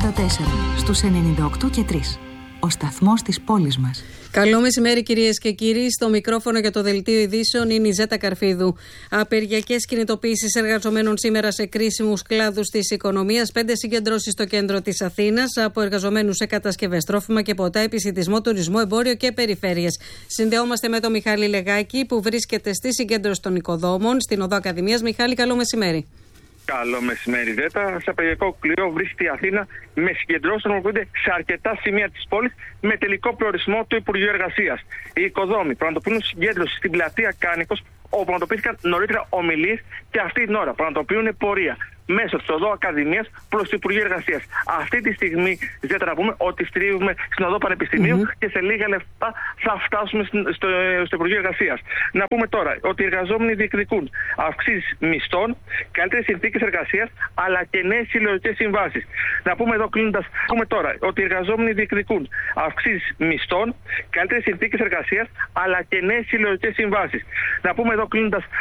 στους 98 και 3. Ο σταθμός της πόλης μας. Καλό μεσημέρι, κυρίες και κύριοι. Στο μικρόφωνο για το δελτίο ειδήσεων είναι η Ζέτα Καρφίδου. Απεργιακές κινητοποιήσεις εργαζομένων σήμερα σε κρίσιμους κλάδους της οικονομίας. 5 συγκεντρώσεις στο κέντρο της Αθήνας από εργαζομένους σε κατασκευές, τρόφιμα και ποτά, επισιτισμό, τουρισμό, εμπόριο και περιφέρειες. Συνδεόμαστε με τον Μιχάλη Λεγάκη που βρίσκεται στη συγκέντρωση των οικοδόμων στην Οδό Ακαδημίας. Μιχάλη, καλό μεσημέρι. Καλό μεσημέρι, Ζέτα. Σε απεργιακό κλειό βρίσκεται η Αθήνα με συγκεντρώσεις που ομολογούνται σε αρκετά σημεία της πόλης με τελικό προορισμό του Υπουργείου Εργασίας. Οι οικοδόμοι πραγματοποιούν συγκέντρωση στην πλατεία Κάνικος, όπου πραγματοποιήθηκαν νωρίτερα ομιλίες και αυτή την ώρα πραγματοποιούν πορεία μέσω της Οδό Ακαδημίας προς το Υπουργείο Εργασίας. Αυτή τη στιγμή, Ζέτα, να πούμε ότι στρίβουμε στην Οδό Πανεπιστημίου και σε λίγα λεπτά θα φτάσουμε στο Υπουργείο Εργασίας. Να πούμε τώρα ότι οι εργαζόμενοι διεκδικούν αυξήσεις μισθών, καλύτερες συνθήκες εργασίας αλλά και νέες συλλογικές συμβάσεις. Να πούμε εδώ κλείνοντας, τώρα ότι οι εργαζόμενοι διεκδικούν αυξήσεις μισθών, καλύτερες συνθήκες εργασίας αλλά και νέες συλλογικές συμβάσεις. Να πούμε εδώ κλείνοντας